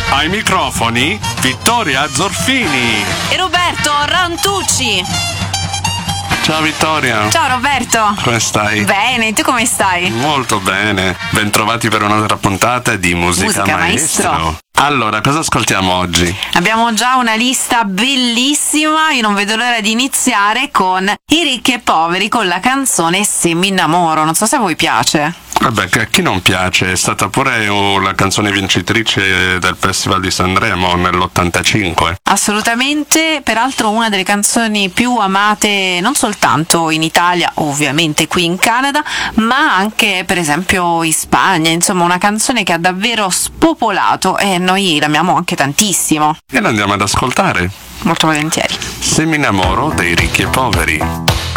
Ai microfoni Vittoria Zorfini e Roberto Rantucci. Ciao Vittoria. Ciao Roberto. Come stai? Bene, tu come stai? Molto bene. Bentrovati per un'altra puntata di Musica Maestro. Allora, cosa ascoltiamo oggi? Abbiamo già una lista bellissima, io non vedo l'ora di iniziare con I ricchi e poveri con la canzone Se mi innamoro. Non so se a voi piace. Vabbè, che a chi non piace, è stata pure la canzone vincitrice del Festival di Sanremo nell'85. Assolutamente, peraltro una delle canzoni più amate non soltanto in Italia, ovviamente qui in Canada, ma anche per esempio in Spagna, insomma una canzone che ha davvero spopolato e noi l'amiamo anche tantissimo. E la andiamo ad ascoltare. Molto volentieri. Se mi innamoro dei ricchi e poveri.